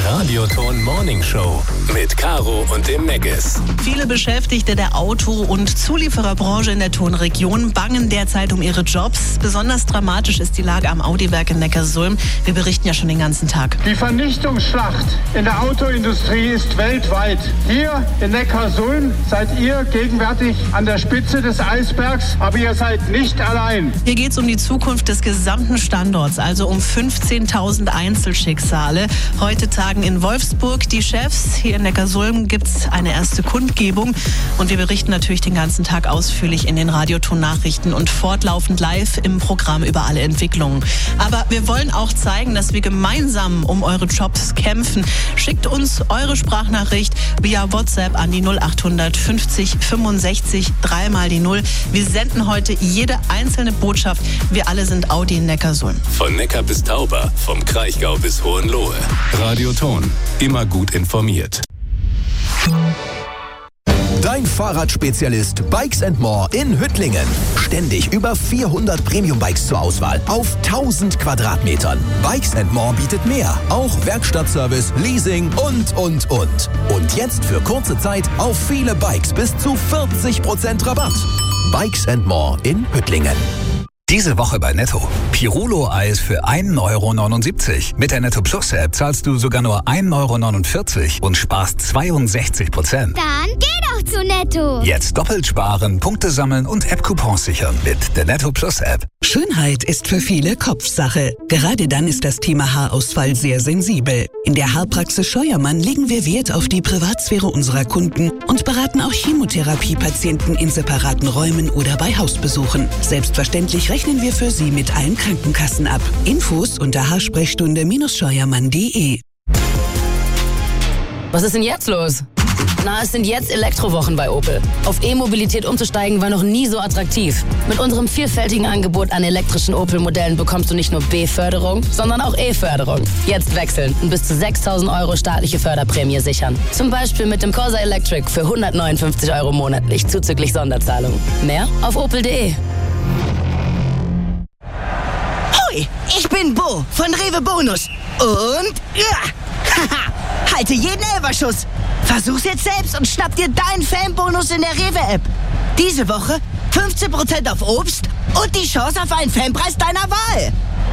Radioton Morning Show mit Caro und dem Megis. Viele Beschäftigte der Auto- und Zuliefererbranche in der Tonregion bangen derzeit um ihre Jobs. Besonders dramatisch ist die Lage am Audi-Werk in Neckarsulm. Wir berichten ja schon den ganzen Tag. Die Vernichtungsschlacht in der Autoindustrie ist weltweit. Hier in Neckarsulm seid ihr gegenwärtig an der Spitze des Eisbergs, aber ihr seid nicht allein. Hier geht es um die Zukunft des gesamten Standorts, also um 15.000 Einzelschicksale. Heute tagen in Wolfsburg die Chefs. Hier in Neckarsulm gibt es eine erste Kundgebung. Und wir berichten natürlich den ganzen Tag ausführlich in den Radioton-Nachrichten und fortlaufend live im Programm über alle Entwicklungen. Aber wir wollen auch zeigen, dass wir gemeinsam um eure Jobs kämpfen. Schickt uns eure Sprachnachricht via WhatsApp an die 0800 50 65 3 mal die 0. Wir senden heute jede einzelne Botschaft. Wir alle sind Audi in Neckarsulm. Von Neckar bis Tauber, vom Kraichgau bis Hohenlohe. Radioton, immer gut informiert. Dein Fahrradspezialist Bikes & More in Hüttlingen. Ständig über 400 Premium-Bikes zur Auswahl auf 1000 Quadratmetern. Bikes & More bietet mehr. Auch Werkstattservice, Leasing und. Und jetzt für kurze Zeit auf viele Bikes bis zu 40% Rabatt. Bikes & More in Hüttlingen. Diese Woche bei Netto. Pirulo-Eis für 1,79 €. Mit der Netto Plus App zahlst du sogar nur 1,49 € und sparst 62%. Dann geh doch zu Netto. Jetzt doppelt sparen, Punkte sammeln und App-Coupons sichern mit der Netto Plus App. Schönheit ist für viele Kopfsache. Gerade dann ist das Thema Haarausfall sehr sensibel. In der Haarpraxis Scheuermann legen wir Wert auf die Privatsphäre unserer Kunden und beraten auch Chemotherapiepatienten in separaten Räumen oder bei Hausbesuchen. Selbstverständlich rechnen wir für Sie mit allen Krankenkassen ab. Infos unter haarsprechstunde-scheuermann.de. Was ist denn jetzt los? Na, es sind jetzt Elektrowochen bei Opel. Auf E-Mobilität umzusteigen war noch nie so attraktiv. Mit unserem vielfältigen Angebot an elektrischen Opel-Modellen bekommst du nicht nur B-Förderung, sondern auch E-Förderung. Jetzt wechseln und bis zu 6.000 € staatliche Förderprämie sichern. Zum Beispiel mit dem Corsa Electric für 159 € monatlich, zuzüglich Sonderzahlung. Mehr auf opel.de. Hoi, ich bin Bo von Rewe Bonus. Und halte jeden Elferschuss. Versuch's jetzt selbst und schnapp dir deinen Fanbonus in der Rewe-App. Diese Woche 15% auf Obst und die Chance auf einen Fanpreis deiner Wahl.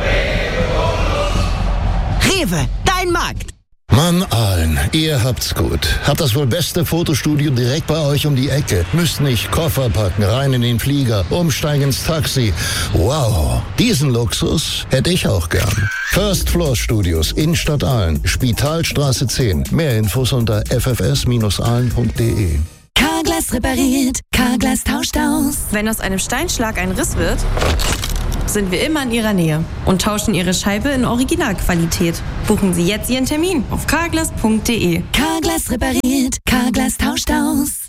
Rewe, dein Markt. Mann, Aalen, ihr habt's gut. Habt das wohl beste Fotostudio direkt bei euch um die Ecke. Müsst nicht Koffer packen, rein in den Flieger, umsteigen ins Taxi. Wow, diesen Luxus hätte ich auch gern. First Floor Studios, Innenstadt Aalen, Spitalstraße 10. Mehr Infos unter ffs-aalen.de. Carglass repariert, Carglass tauscht aus. Wenn aus einem Steinschlag ein Riss wird, sind wir immer in Ihrer Nähe und tauschen Ihre Scheibe in Originalqualität. Buchen Sie jetzt Ihren Termin auf carglass.de. Carglass repariert, Carglass tauscht aus.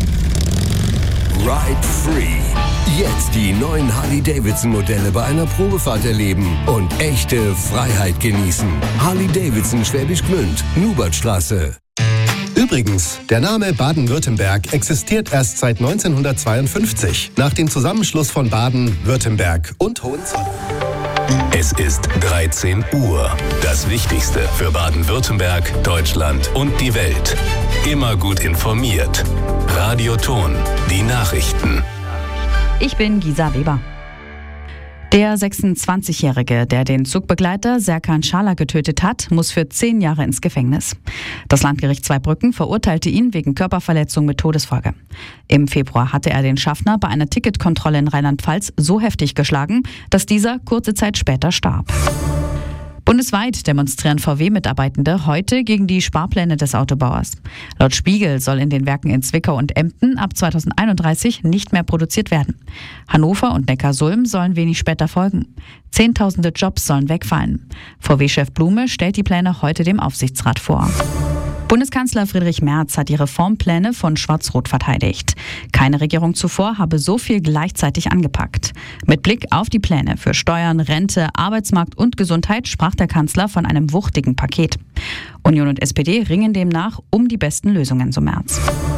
Ride Free. Jetzt die neuen Harley-Davidson-Modelle bei einer Probefahrt erleben und echte Freiheit genießen. Harley-Davidson Schwäbisch Gmünd, Nubertstraße. Übrigens, der Name Baden-Württemberg existiert erst seit 1952, nach dem Zusammenschluss von Baden, Württemberg und Hohenzollern. Es ist 13 Uhr. Das Wichtigste für Baden-Württemberg, Deutschland und die Welt. Immer gut informiert. Radioton, die Nachrichten. Ich bin Gisa Weber. Der 26-Jährige, der den Zugbegleiter Serkan Schala getötet hat, muss für 10 Jahre ins Gefängnis. Das Landgericht Zweibrücken verurteilte ihn wegen Körperverletzung mit Todesfolge. Im Februar hatte er den Schaffner bei einer Ticketkontrolle in Rheinland-Pfalz so heftig geschlagen, dass dieser kurze Zeit später starb. Bundesweit demonstrieren VW-Mitarbeitende heute gegen die Sparpläne des Autobauers. Laut Spiegel soll in den Werken in Zwickau und Emden ab 2031 nicht mehr produziert werden. Hannover und Neckarsulm sollen wenig später folgen. Zehntausende Jobs sollen wegfallen. VW-Chef Blume stellt die Pläne heute dem Aufsichtsrat vor. Bundeskanzler Friedrich Merz hat die Reformpläne von Schwarz-Rot verteidigt. Keine Regierung zuvor habe so viel gleichzeitig angepackt. Mit Blick auf die Pläne für Steuern, Rente, Arbeitsmarkt und Gesundheit sprach der Kanzler von einem wuchtigen Paket. Union und SPD ringen demnach um die besten Lösungen, so Merz.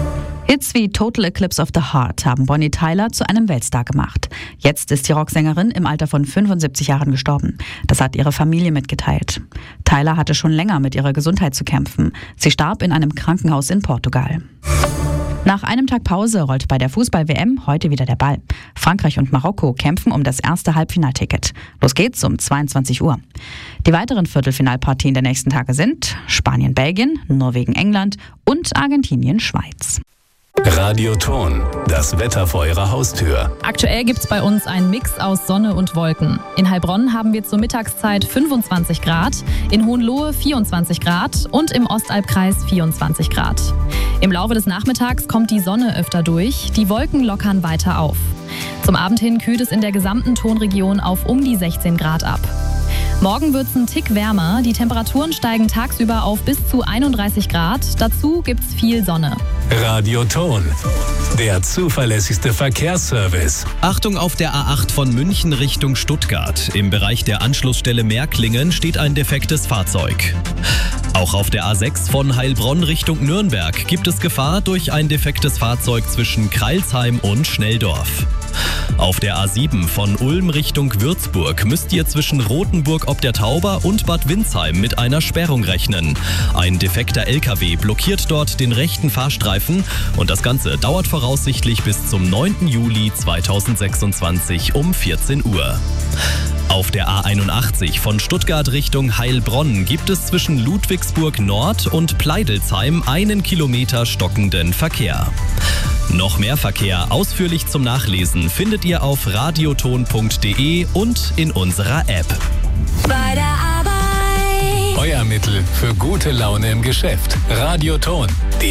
Hits wie Total Eclipse of the Heart haben Bonnie Tyler zu einem Weltstar gemacht. Jetzt ist die Rocksängerin im Alter von 75 Jahren gestorben. Das hat ihre Familie mitgeteilt. Tyler hatte schon länger mit ihrer Gesundheit zu kämpfen. Sie starb in einem Krankenhaus in Portugal. Nach einem Tag Pause rollt bei der Fußball-WM heute wieder der Ball. Frankreich und Marokko kämpfen um das erste Halbfinalticket. Los geht's um 22 Uhr. Die weiteren Viertelfinalpartien der nächsten Tage sind Spanien-Belgien, Norwegen-England und Argentinien-Schweiz. Radio Ton, das Wetter vor Ihrer Haustür. Aktuell gibt's bei uns einen Mix aus Sonne und Wolken. In Heilbronn haben wir zur Mittagszeit 25 Grad, in Hohenlohe 24 Grad und im Ostalbkreis 24 Grad. Im Laufe des Nachmittags kommt die Sonne öfter durch, die Wolken lockern weiter auf. Zum Abend hin kühlt es in der gesamten Tonregion auf um die 16 Grad ab. Morgen wird's ein Tick wärmer, die Temperaturen steigen tagsüber auf bis zu 31 Grad, dazu gibt's viel Sonne. Radio Ton, der zuverlässigste Verkehrsservice. Achtung auf der A8 von München Richtung Stuttgart. Im Bereich der Anschlussstelle Märklingen steht ein defektes Fahrzeug. Auch auf der A6 von Heilbronn Richtung Nürnberg gibt es Gefahr durch ein defektes Fahrzeug zwischen Kreilsheim und Schnelldorf. Auf der A7 von Ulm Richtung Würzburg müsst ihr zwischen Rothenburg ob der Tauber und Bad Windsheim mit einer Sperrung rechnen. Ein defekter LKW blockiert dort den rechten Fahrstreifen und das Ganze dauert voraussichtlich bis zum 9. Juli 2026 um 14 Uhr. Auf der A81 von Stuttgart Richtung Heilbronn gibt es zwischen Ludwigsburg Nord und Pleidelsheim 1 Kilometer stockenden Verkehr. Noch mehr Verkehr ausführlich zum Nachlesen findet ihr auf radioton.de und in unserer App. Bei der Arbeit. Euer Mittel für gute Laune im Geschäft. Radio Ton.